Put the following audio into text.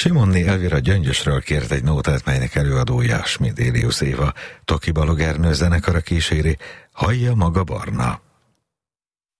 Simonné Elvira Gyöngyösről kért egy nótát, melynek előadója Schmidt Élius Éva, Toki Balog Ernő zenekara kíséri, Hallja maga barna.